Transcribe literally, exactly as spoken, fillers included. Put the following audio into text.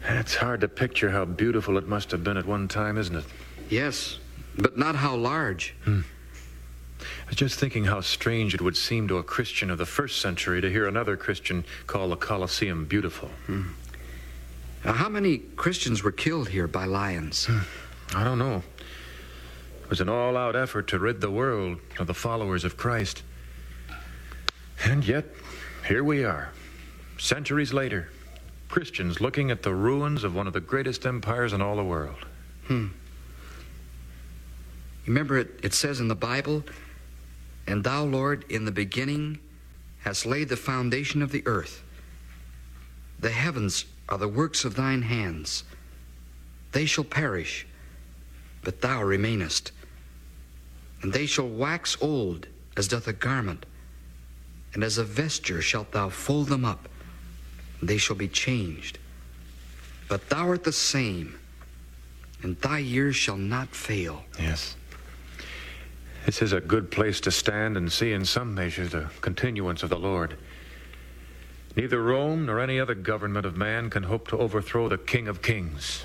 It's hard to picture how beautiful it must have been at one time, isn't it? Yes, but not how large. Hmm. I was just thinking how strange it would seem to a Christian of the first century to hear another Christian call the Colosseum beautiful. Hmm. Uh, how many Christians were killed here by lions? Hmm. I don't know. It was an all-out effort to rid the world of the followers of Christ. And yet, here we are, centuries later, Christians looking at the ruins of one of the greatest empires in all the world. Hmm. Remember, it, it says in the Bible, "And thou, Lord, in the beginning hast laid the foundation of the earth. The heavens are the works of thine hands. They shall perish, but thou remainest. And they shall wax old as doth a garment, and as a vesture shalt thou fold them up, and they shall be changed. But thou art the same, and thy years shall not fail." Yes. This is a good place to stand and see in some measure the continuance of the Lord. Neither Rome nor any other government of man can hope to overthrow the King of Kings.